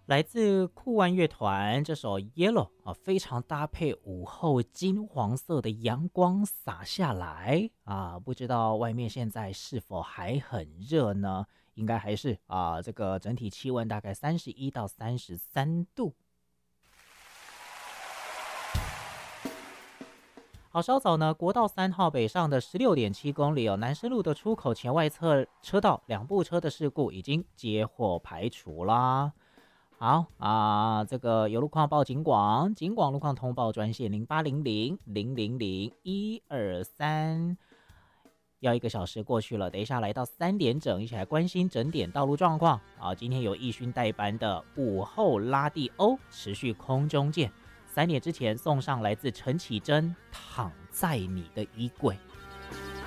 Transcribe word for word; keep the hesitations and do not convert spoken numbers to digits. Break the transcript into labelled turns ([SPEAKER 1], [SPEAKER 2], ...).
[SPEAKER 1] 来自酷玩乐团这首《Yellow》啊，非常搭配午后金黄色的阳光洒下来啊，不知道外面现在是否还很热呢？应该还是啊，这个整体气温大概三十一到三十三度。好，稍早呢，国道三号北上的十六点七公里哦，南深路的出口前外侧车道两部车的事故已经接获排除啦。好啊，这个有路况报警广，警广路况通报专线零八零零零零零一二三。要一个小时过去了，等一下来到三点整，一起来关心整点道路状况啊。今天有义勋代班的午后拉蒂欧持续空中见，三点之前送上来自陈绮贞《躺在你的衣柜》。